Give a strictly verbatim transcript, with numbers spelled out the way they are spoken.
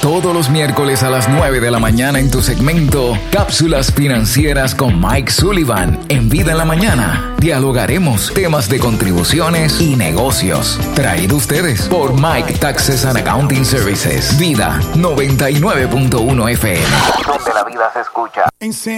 todos los miércoles a las nueve de la mañana en tu segmento Cápsulas Financieras con Mike Sullivan en Vida en la Mañana. Dialogaremos temas de contribuciones y negocios. Traído ustedes por Mike Taxes and Accounting Services. Vida noventa y nueve punto uno F M. Donde la vida se escucha.